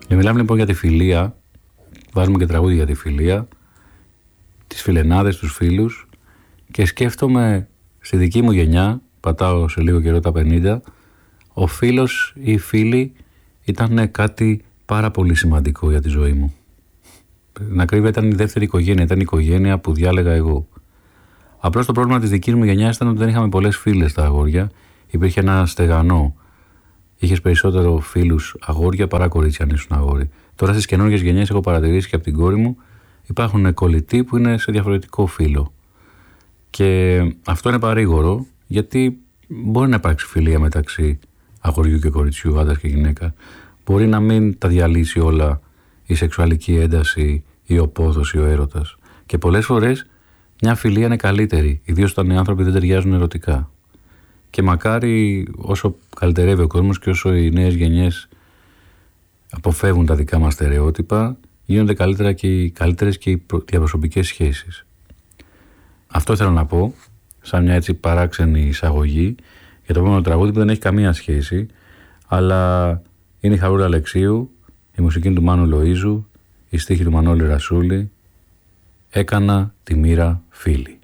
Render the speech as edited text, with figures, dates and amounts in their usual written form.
Μιλάμε λοιπόν για τη φιλία, βάζουμε και τραγούδια για τη φιλία, τις φιλενάδες, τους φίλους, και σκέφτομαι στη δική μου γενιά, πατάω σε λίγο καιρό τα 50, ο φίλος ή η φίλη ήταν κάτι πάρα πολύ σημαντικό για τη ζωή μου. Να κρύβει, ήταν η δεύτερη οικογένεια, ήταν η οικογένεια που διάλεγα εγώ. Απλώς το πρόβλημα της δικής μου γενιάς ήταν ότι δεν είχαμε πολλές φίλες τα αγόρια, υπήρχε ένα στεγανό. Είχες περισσότερο φίλους αγόρια παρά κορίτσια αν ήσουν αγόρι. Τώρα στις καινούργιες γενιές έχω παρατηρήσει και από την κόρη μου υπάρχουν κολλητοί που είναι σε διαφορετικό φύλο. Και αυτό είναι παρήγορο, γιατί μπορεί να υπάρξει φιλία μεταξύ αγοριού και κοριτσιού, άντρας και γυναίκα. Μπορεί να μην τα διαλύσει όλα η σεξουαλική ένταση ή ο πόθος ή ο έρωτας. Και πολλές φορές μια φιλία είναι καλύτερη, ιδίως όταν οι άνθρωποι δεν ταιριάζουν ερωτικά. Και μακάρι όσο καλυτερεύει ο κόσμος και όσο οι νέες γενιές αποφεύγουν τα δικά μας στερεότυπα, γίνονται καλύτερες και οι διαπροσωπικές σχέσεις. Αυτό θέλω να πω, σαν μια έτσι παράξενη εισαγωγή, για το επόμενο τραγούδι που δεν έχει καμία σχέση, αλλά είναι η Χαρούλα Αλεξίου, η μουσική του Μάνου Λοΐζου, η στίχη του Μανώλη Ρασούλη. Έκανα τη μοίρα φίλη.